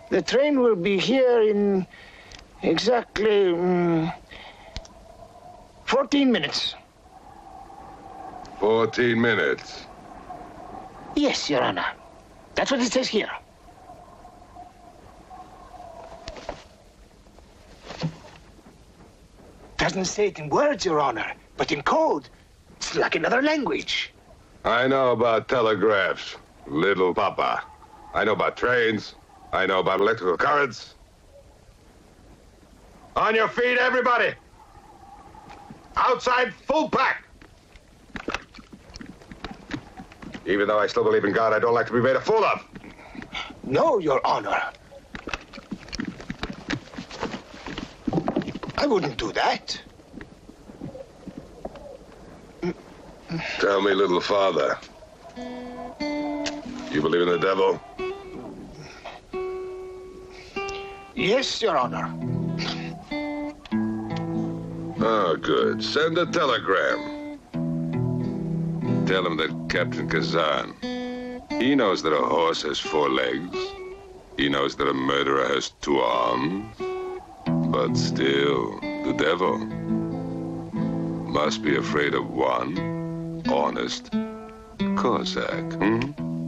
The train will be here in exactly 14 minutes. 14 minutes? Yes, Your Honor. That's what it says here. Doesn't say it in words, Your Honor, but in code. It's like another language. I know about telegraphs, little papa. I know about trains. I know about electrical currents. On your feet, everybody! Outside, full pack! Even though I still believe in God, I don't like to be made a fool of. No, Your Honor. I wouldn't do that. Tell me, little father. You believe in the devil? Yes, Your Honor. Oh, good. Send a telegram. Tell him that Captain Kazan, he knows that a horse has 4 legs. He knows that a murderer has 2 arms. But still, the devil must be afraid of one honest Cossack,